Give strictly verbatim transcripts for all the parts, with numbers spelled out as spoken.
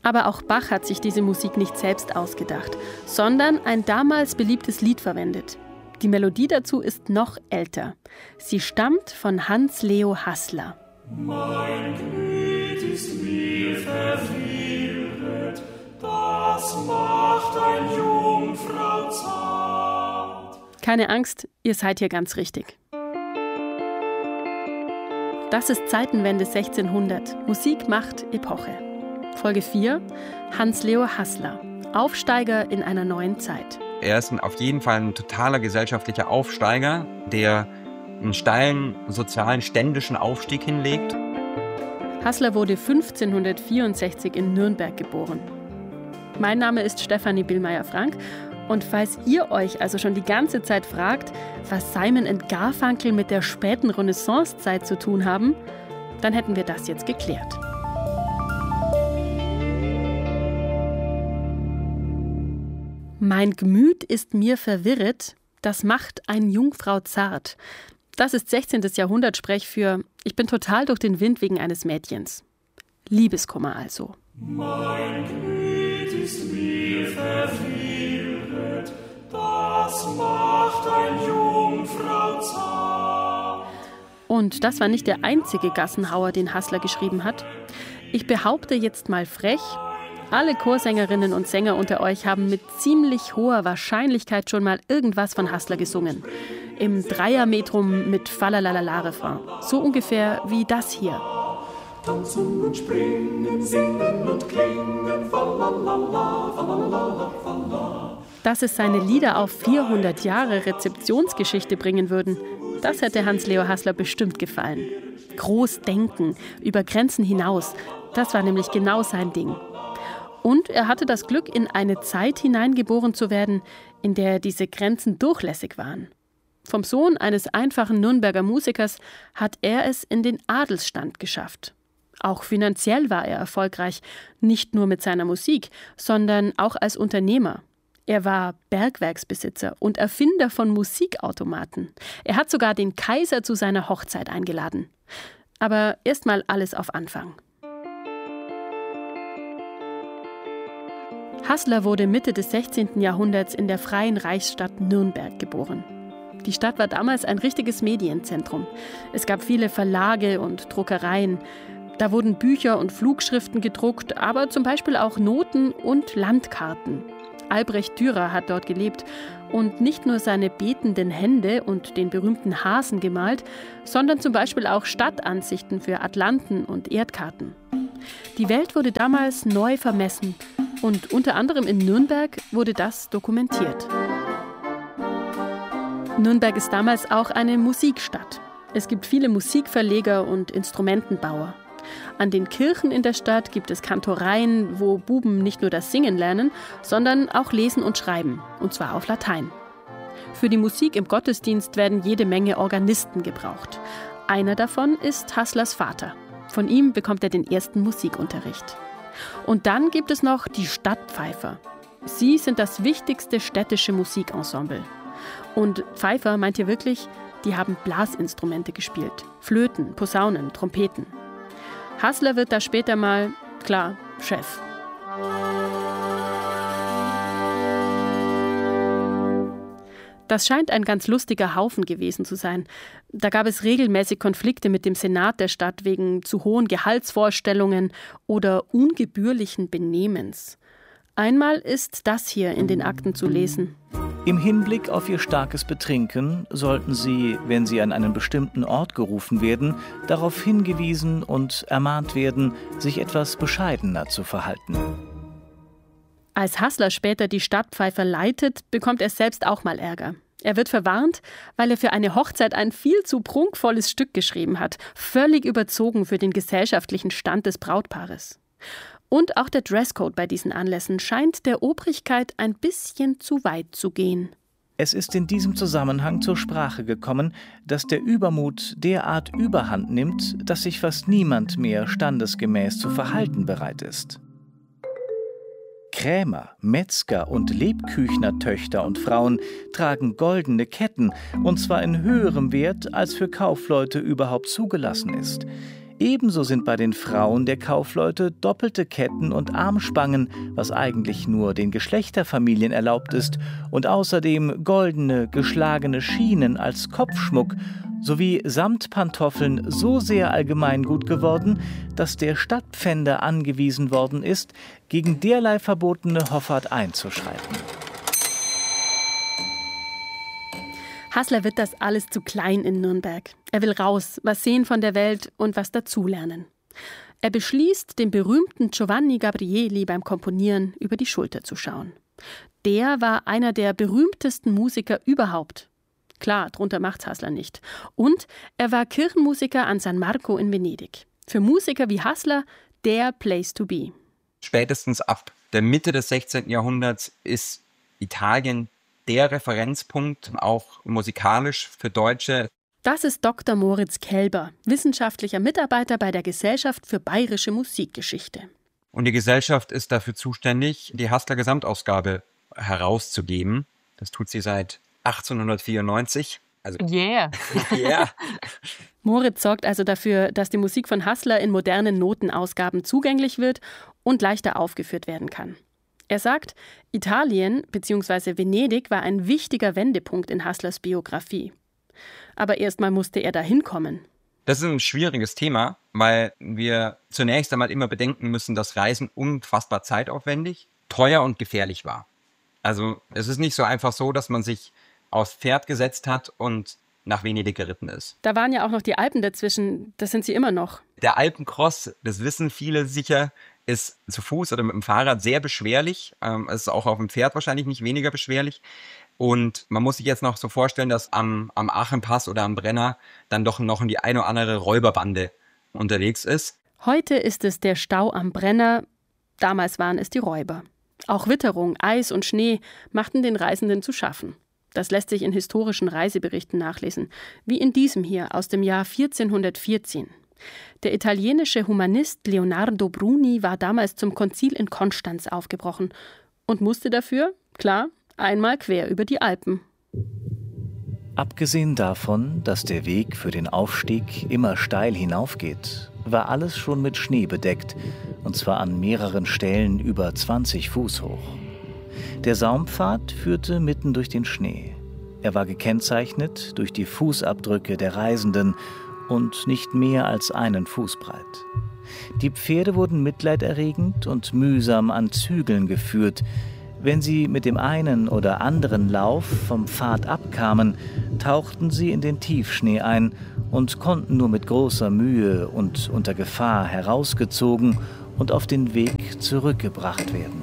Aber auch Bach hat sich diese Musik nicht selbst ausgedacht, sondern ein damals beliebtes Lied verwendet. Die Melodie dazu ist noch älter. Sie stammt von Hans Leo Haßler. Mein Gemüt ist mir verwirret, das macht ein Jungfrau zart. Keine Angst, ihr seid hier ganz richtig. Das ist Zeitenwende sechzehnhundert. Musik macht Epoche. Folge vier. Hans Leo Haßler. Aufsteiger in einer neuen Zeit. Er ist auf jeden Fall ein totaler gesellschaftlicher Aufsteiger, der einen steilen sozialen, ständischen Aufstieg hinlegt. Haßler wurde fünfzehnhundertvierundsechzig in Nürnberg geboren. Mein Name ist Stefanie Billmeier-Frank und falls ihr euch also schon die ganze Zeit fragt, was Simon und Garfunkel mit der späten Renaissancezeit zu tun haben, dann hätten wir das jetzt geklärt. Mein Gemüt ist mir verwirret, das macht ein Jungfrau zart. Das ist sechzehnten. Jahrhundert-Sprech für ich bin total durch den Wind wegen eines Mädchens. Liebeskummer also. Mein Gemüt ist mir verwirret, das macht ein Jungfrau zart. Und das war nicht der einzige Gassenhauer, den Haßler geschrieben hat. Ich behaupte jetzt mal frech, alle Chorsängerinnen und Sänger unter euch haben mit ziemlich hoher Wahrscheinlichkeit schon mal irgendwas von Haßler gesungen. Im Dreiermetrum mit Falalala-Refrain. So ungefähr wie das hier. Tanzen und springen, singen und klingen, falalala, falalala, falalala. Dass es seine Lieder auf vierhundert Jahre Rezeptionsgeschichte bringen würden, das hätte Hans Leo Haßler bestimmt gefallen. Groß denken, über Grenzen hinaus, das war nämlich genau sein Ding. Und er hatte das Glück, in eine Zeit hineingeboren zu werden, in der diese Grenzen durchlässig waren. Vom Sohn eines einfachen Nürnberger Musikers hat er es in den Adelsstand geschafft. Auch finanziell war er erfolgreich, nicht nur mit seiner Musik, sondern auch als Unternehmer. Er war Bergwerksbesitzer und Erfinder von Musikautomaten. Er hat sogar den Kaiser zu seiner Hochzeit eingeladen. Aber erstmal alles auf Anfang. Haßler wurde Mitte des sechzehnten. Jahrhunderts in der Freien Reichsstadt Nürnberg geboren. Die Stadt war damals ein richtiges Medienzentrum. Es gab viele Verlage und Druckereien. Da wurden Bücher und Flugschriften gedruckt, aber zum Beispiel auch Noten und Landkarten. Albrecht Dürer hat dort gelebt und nicht nur seine betenden Hände und den berühmten Hasen gemalt, sondern zum Beispiel auch Stadtansichten für Atlanten und Erdkarten. Die Welt wurde damals neu vermessen und unter anderem in Nürnberg wurde das dokumentiert. Nürnberg ist damals auch eine Musikstadt. Es gibt viele Musikverleger und Instrumentenbauer. An den Kirchen in der Stadt gibt es Kantoreien, wo Buben nicht nur das Singen lernen, sondern auch lesen und schreiben, und zwar auf Latein. Für die Musik im Gottesdienst werden jede Menge Organisten gebraucht. Einer davon ist Haßlers Vater. Von ihm bekommt er den ersten Musikunterricht. Und dann gibt es noch die Stadtpfeifer. Sie sind das wichtigste städtische Musikensemble. Und Pfeifer meint ihr wirklich, die haben Blasinstrumente gespielt. Flöten, Posaunen, Trompeten. Haßler wird da später mal, klar, Chef. Das scheint ein ganz lustiger Haufen gewesen zu sein. Da gab es regelmäßig Konflikte mit dem Senat der Stadt wegen zu hohen Gehaltsvorstellungen oder ungebührlichen Benehmens. Einmal ist das hier in den Akten zu lesen. Im Hinblick auf ihr starkes Betrinken sollten Sie, wenn Sie an einen bestimmten Ort gerufen werden, darauf hingewiesen und ermahnt werden, sich etwas bescheidener zu verhalten. Als Haßler später die Stadtpfeifer leitet, bekommt er selbst auch mal Ärger. Er wird verwarnt, weil er für eine Hochzeit ein viel zu prunkvolles Stück geschrieben hat, völlig überzogen für den gesellschaftlichen Stand des Brautpaares. Und auch der Dresscode bei diesen Anlässen scheint der Obrigkeit ein bisschen zu weit zu gehen. Es ist in diesem Zusammenhang zur Sprache gekommen, dass der Übermut derart Überhand nimmt, dass sich fast niemand mehr standesgemäß zu verhalten bereit ist. Krämer, Metzger und Lebküchnertöchter und Frauen tragen goldene Ketten, und zwar in höherem Wert, als für Kaufleute überhaupt zugelassen ist. Ebenso sind bei den Frauen der Kaufleute doppelte Ketten und Armspangen, was eigentlich nur den Geschlechterfamilien erlaubt ist, und außerdem goldene, geschlagene Schienen als Kopfschmuck sowie Samtpantoffeln so sehr allgemeingut geworden, dass der Stadtpfänder angewiesen worden ist, gegen derlei verbotene Hoffart einzuschreiten. Hassler wird das alles zu klein in Nürnberg. Er will raus, was sehen von der Welt und was dazulernen. Er beschließt, dem berühmten Giovanni Gabrieli beim Komponieren über die Schulter zu schauen. Der war einer der berühmtesten Musiker überhaupt. Klar, drunter macht's Hassler nicht. Und er war Kirchenmusiker an San Marco in Venedig. Für Musiker wie Hassler der Place to be. Spätestens ab der Mitte des sechzehnten Jahrhunderts ist Italien der Referenzpunkt, auch musikalisch für Deutsche. Das ist Doktor Moritz Kelber, wissenschaftlicher Mitarbeiter bei der Gesellschaft für Bayerische Musikgeschichte. Und die Gesellschaft ist dafür zuständig, die Hassler-Gesamtausgabe herauszugeben. Das tut sie seit achtzehnhundertvierundneunzig. Also, yeah. yeah. Moritz sorgt also dafür, dass die Musik von Hassler in modernen Notenausgaben zugänglich wird und leichter aufgeführt werden kann. Er sagt, Italien bzw. Venedig war ein wichtiger Wendepunkt in Hasslers Biografie. Aber erstmal musste er da hinkommen. Das ist ein schwieriges Thema, weil wir zunächst einmal immer bedenken müssen, dass Reisen unfassbar zeitaufwendig, teuer und gefährlich war. Also es ist nicht so einfach so, dass man sich aufs Pferd gesetzt hat und nach Venedig geritten ist. Da waren ja auch noch die Alpen dazwischen, das sind sie immer noch. Der Alpencross, das wissen viele sicher, ist zu Fuß oder mit dem Fahrrad sehr beschwerlich. Ähm, es ist auch auf dem Pferd wahrscheinlich nicht weniger beschwerlich. Und man muss sich jetzt noch so vorstellen, dass am, am Aachenpass oder am Brenner dann doch noch die eine oder andere Räuberbande unterwegs ist. Heute ist es der Stau am Brenner, damals waren es die Räuber. Auch Witterung, Eis und Schnee machten den Reisenden zu schaffen. Das lässt sich in historischen Reiseberichten nachlesen, wie in diesem hier aus dem Jahr vierzehnhundertvierzehn. Der italienische Humanist Leonardo Bruni war damals zum Konzil in Konstanz aufgebrochen und musste dafür, klar, einmal quer über die Alpen. Abgesehen davon, dass der Weg für den Aufstieg immer steil hinaufgeht, war alles schon mit Schnee bedeckt, und zwar an mehreren Stellen über zwanzig Fuß hoch. Der Saumpfad führte mitten durch den Schnee. Er war gekennzeichnet durch die Fußabdrücke der Reisenden und nicht mehr als einen Fuß breit. Die Pferde wurden mitleiderregend und mühsam an Zügeln geführt. Wenn sie mit dem einen oder anderen Lauf vom Pfad abkamen, tauchten sie in den Tiefschnee ein und konnten nur mit großer Mühe und unter Gefahr herausgezogen und auf den Weg zurückgebracht werden.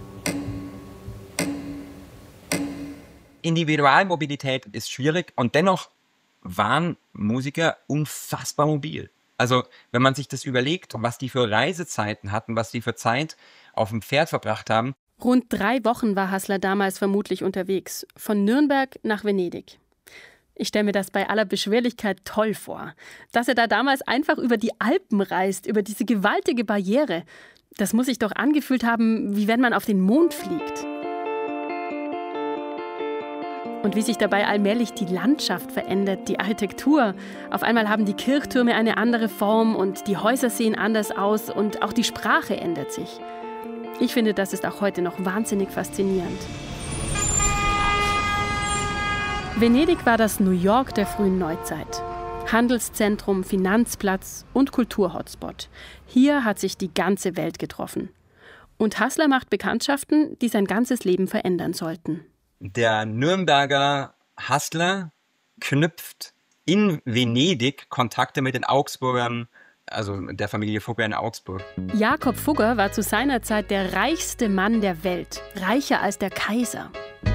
Individualmobilität ist schwierig und dennoch waren Musiker unfassbar mobil. Also wenn man sich das überlegt, was die für Reisezeiten hatten, was die für Zeit auf dem Pferd verbracht haben. Rund drei Wochen war Hassler damals vermutlich unterwegs, von Nürnberg nach Venedig. Ich stelle mir das bei aller Beschwerlichkeit toll vor, dass er da damals einfach über die Alpen reist, über diese gewaltige Barriere. Das muss sich doch angefühlt haben, wie wenn man auf den Mond fliegt. Und wie sich dabei allmählich die Landschaft verändert, die Architektur. Auf einmal haben die Kirchtürme eine andere Form und die Häuser sehen anders aus und auch die Sprache ändert sich. Ich finde, das ist auch heute noch wahnsinnig faszinierend. Venedig war das New York der frühen Neuzeit. Handelszentrum, Finanzplatz und Kulturhotspot. Hier hat sich die ganze Welt getroffen. Und Hassler macht Bekanntschaften, die sein ganzes Leben verändern sollten. Der Nürnberger Hassler knüpft in Venedig Kontakte mit den Augsburgern, also der Familie Fugger in Augsburg. Jakob Fugger war zu seiner Zeit der reichste Mann der Welt, reicher als der Kaiser.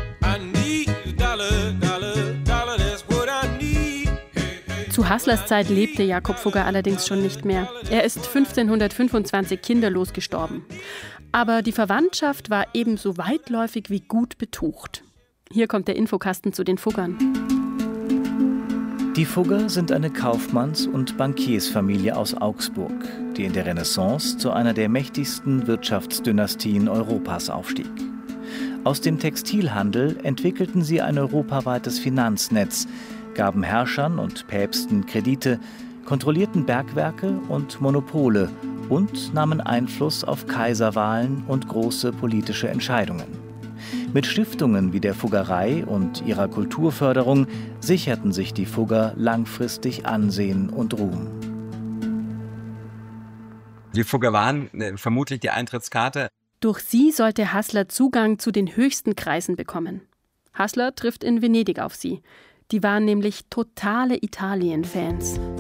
Zu Hasslers Zeit lebte Jakob Fugger allerdings schon nicht mehr. Er ist fünfzehnhundertfünfundzwanzig kinderlos gestorben. Aber die Verwandtschaft war ebenso weitläufig wie gut betucht. Hier kommt der Infokasten zu den Fuggern. Die Fugger sind eine Kaufmanns- und Bankiersfamilie aus Augsburg, die in der Renaissance zu einer der mächtigsten Wirtschaftsdynastien Europas aufstieg. Aus dem Textilhandel entwickelten sie ein europaweites Finanznetz, gaben Herrschern und Päpsten Kredite, kontrollierten Bergwerke und Monopole und nahmen Einfluss auf Kaiserwahlen und große politische Entscheidungen. Mit Stiftungen wie der Fuggerei und ihrer Kulturförderung sicherten sich die Fugger langfristig Ansehen und Ruhm. Die Fugger waren äh, vermutlich die Eintrittskarte. Durch sie sollte Hassler Zugang zu den höchsten Kreisen bekommen. Hassler trifft in Venedig auf sie. Die waren nämlich totale Italien-Fans.